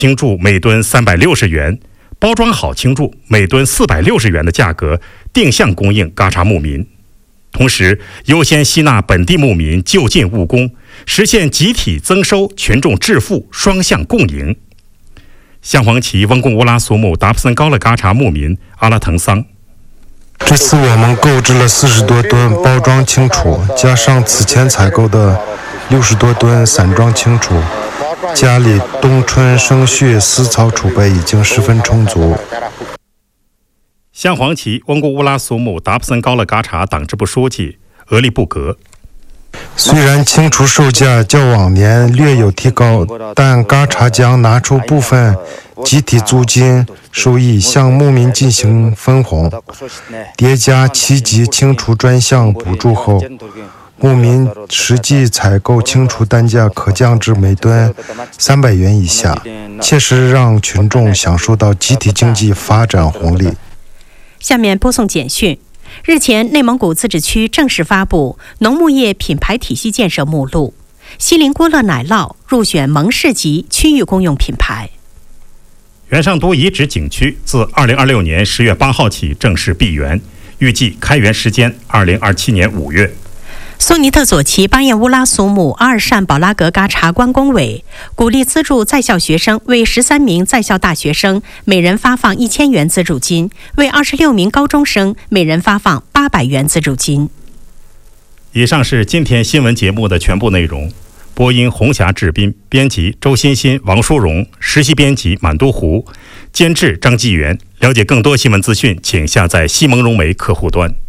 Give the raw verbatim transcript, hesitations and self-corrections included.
青柱每吨三百六十元，包装好青柱每吨四百六十元的价格定向供应嘎查牧民，同时优先吸纳本地牧民就近务工，实现集体增收、群众致富双向共赢。镶黄旗翁贡乌拉苏木达普森高勒嘎查牧民阿拉腾桑， 这次我们购置了四十多吨包装青储，加上此前采购的六十多吨散装青储，家里冬春生畜饲草储备已经十分充足。 镶黄旗翁贡乌拉苏木达普森高勒嘎查党支部书记俄利布格， 虽然青储售价较往年略有提高，但嘎查将拿出部分集体租金收益向牧民进行分红，叠加七级青储专项补助后，牧民实际采购青储单价可降至每吨三百元以下，切实让群众享受到集体经济发展红利。 下面播送简讯。日前，内蒙古自治区正式发布农牧业品牌体系建设目录，锡林郭勒奶酪入选盟市级区域公用品牌。 元上都遗址景区自二零二六年十月八号起正式闭园，预计开园时间二零二七年五月。 苏尼特左旗巴彦乌拉苏木阿尔善保拉格嘎查关工委鼓励资助在校学生为十三名在校大学生每人发放一千元资助金，为二十六名高中生每人发放八百元资助金。 以上是今天新闻节目的全部内容。播音洪霞、志斌，编辑周欣欣、王淑荣，实习编辑满都湖，监制张继元。了解更多新闻资讯，请下载西蒙融媒客户端。